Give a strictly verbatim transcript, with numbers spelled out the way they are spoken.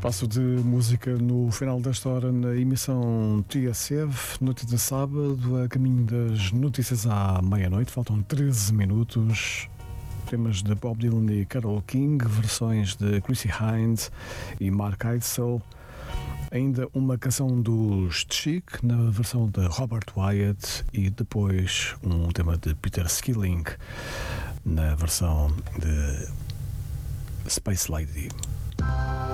Espaço de música no final desta hora na emissão T S F, noite de sábado, a caminho das notícias à meia-noite. Faltam treze minutos. Temas de Bob Dylan e Carole King, versões de Chrissy Hynde e Mark Eitzel. Ainda uma canção dos Chic, na versão de Robert Wyatt, e depois um tema de Peter Skilling, na versão de Space Lady.